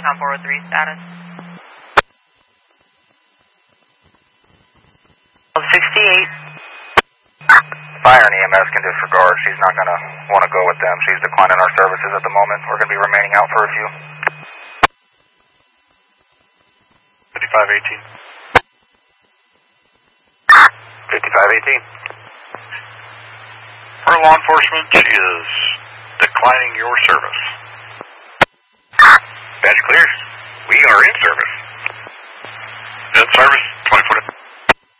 on 403 status. 68. Fire and EMS can disregard. She's not going to want to go with them. She's declining our services at the moment. We're going to be remaining out for a few. 5518. 5518. For law enforcement, she is declining your service. Badge clear. We are in service. In service, 2040.